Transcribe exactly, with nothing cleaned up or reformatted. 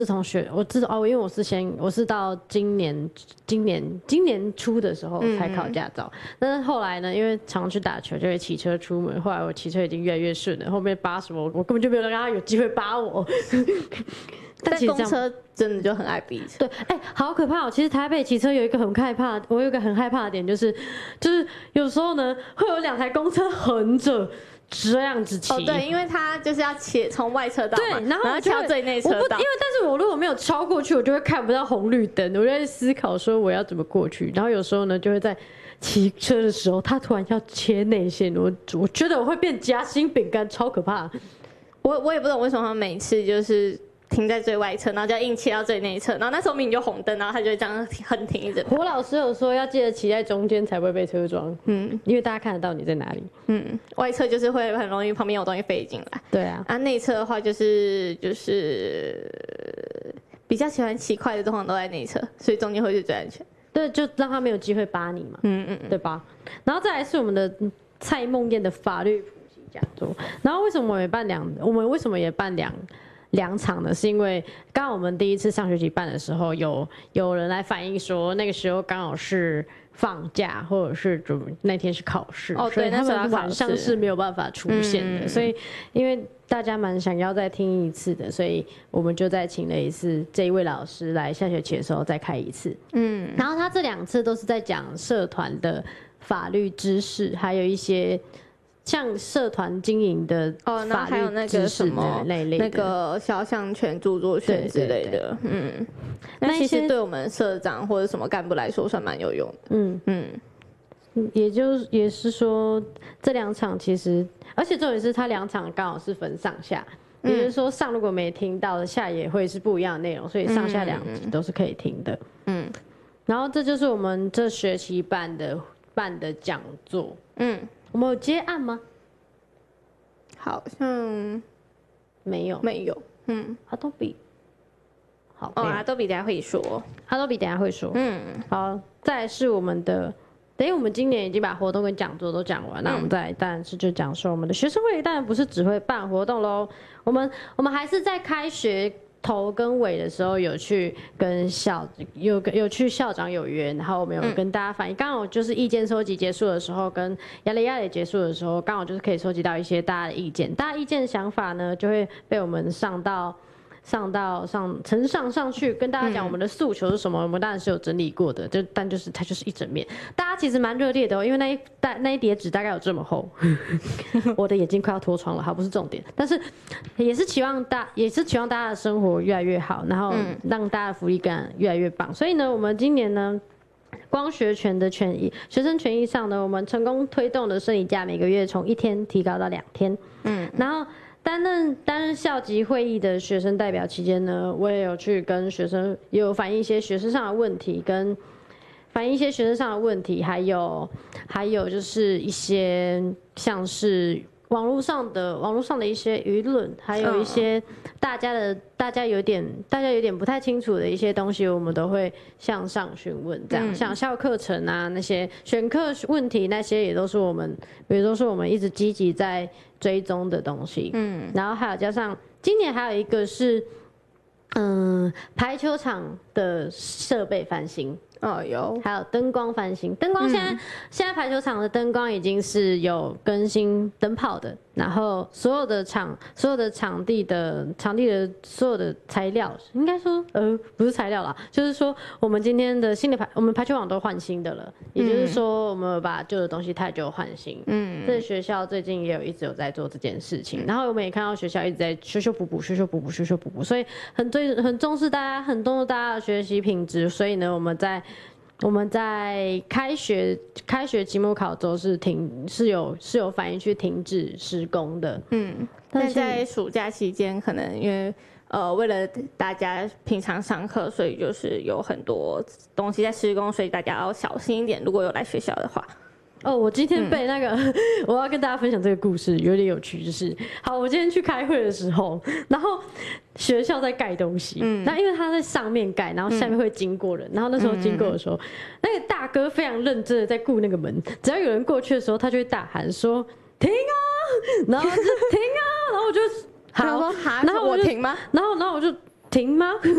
自从学我自哦，因为我是先我是到今年今年今年初的时候才考驾照，嗯、但是后来呢，因为常去打球就会骑车出门，后来我骑车已经越来越顺了，后面扒什么我根本就没有让他有机会扒我。 但其实公车真的就很爱逼车， 对，哎、欸，好可怕哦！其实台北骑车有一个很害怕，我有一个很害怕的点就是，就是有时候呢会有两台公车横着。这样子骑哦，对，因为他就是要切从外车道嘛， 对，然后敲最内车道。 因为但是我如果没有超过去，我就会看不到红绿灯，我就在思考说我要怎么过去。然后有时候呢，就会在骑车的时候，他突然要切内线，我我觉得我会变夹心饼干，超可怕。 我我也不懂为什么他每次就是停在最外侧，然后就要硬切到最内侧，然后那时候明明就红灯，然后他就会这样横停一直。 胡老师有说要记得骑在中间才不会被车撞，嗯，因为大家看得到你在哪里。 嗯，外侧就是会很容易旁边有东西飞进来。 对啊， 啊，内侧的话就是就是比较喜欢骑快的，通常都在内侧，所以中间会是最安全。 对，就让他没有机会扒你嘛，嗯嗯，对吧？然后再来是我们的蔡梦燕的法律普及讲座，然后为什么我们也办两，我们为什么也办两？两场呢，是因为刚好我们第一次上学期办的时候，有有人来反映说，那个时候刚好是放假，或者是那天是考试， 哦，对， 他们晚上是没有办法出现的。嗯、所以因为大家蛮想要再听一次的，所以我们就再请了一次这一位老师来下学期的时候再开一次。嗯，然后他这两次都是在讲社团的法律知识，还有一些。像社团经营的哦，那还有那个什么那个肖像权、著作权之类的，嗯，那其实对我们社长或者什么干部来说算蛮有用的，嗯嗯，也就也是说这两场其实，而且重点是他两场刚好是分上下，也就是说上如果没听到的下也会是不一样的内容，所以上下两集都是可以听的，嗯，然后这就是我们这学期办的办的讲座，嗯。我们有接案吗？ 好像没有， 没有。嗯 ，Adobe， 好， 哦 ，Adobe 等下会说 ，Adobe 等下会说。嗯，好，再来是我们的，等于我们今年已经把活动跟讲座都讲完，那、嗯、我们再来，当然是就讲说我们的学生会，当然不是只会办活动喽，我们我们还是在开学。头跟尾的时候有去跟校有有去校长有约，然后我们有跟大家反映，刚好就是意见收集结束的时候，跟亚雷亚雷结束的时候，刚好就是可以收集到一些大家的意见，大家意见想法呢就会被我们上到上到上呈上上去，跟大家讲我们的诉求是什么，我们当然是有整理过的，就但就是它就是一整面，大家其实蛮热烈的哦，因为那一大那一叠纸大概有这么厚，我的眼睛快要脱窗了，好，不是重点，但是也是期望大也是期望大家的生活越来越好，然后让大家的福利感越来越棒，所以呢，我们今年呢。光学权的权益，学生权益上呢，我们成功推动的生理假每个月从一天提高到两天，嗯，然后。担任担任校级会议的学生代表期间呢，我也有去跟学生也有反映一些学生上的问题，跟反映一些学生上的问题，还有还有就是一些像是网络上的网络上的一些舆论，还有一些大家的大家有点大家有点不太清楚的一些东西，我们都会向上询问，这样、嗯、像校课程啊那些选课问题那些也都是我们，比如说是我们一直积极在追踪的东西，嗯，然后还有加上今年还有一个是，嗯，排球场的设备翻新。 哦，有， 还有灯光翻新，灯光现在、嗯、现在排球场的灯光已经是有更新灯泡的，然后所有的场所有的场地的场地的所有的材料，应该说呃不是材料啦，就是说我们今天的新的排我们排球网都换新的了，也就是说我们把旧的东西太旧换新。嗯，这学校最近也有一直有在做这件事情，然后我们也看到学校一直在修修补补修修补补修修补补，所以很重很重视大家很重视大家的学习品质，所以呢我们在。我们在开学开学期末考之后是停是有是有反映去停止施工的，嗯， 但在暑假期间，可能因为呃为了大家平常上课，所以就是有很多东西在施工，所以大家要小心一点。如果有来学校的话。 哦，我今天被那个，嗯、我要跟大家分享这个故事，有点有趣。就是，好，我今天去开会的时候，然后学校在盖东西，嗯，那因为他在上面盖，然后下面会经过人，嗯、然后那时候经过的时候，嗯、那个大哥非常认真的在顾那个门，只要有人过去的时候，他就会大喊说停啊，然后就停啊，然后我就好，然后我停吗？ 然后然后我就。 停吗？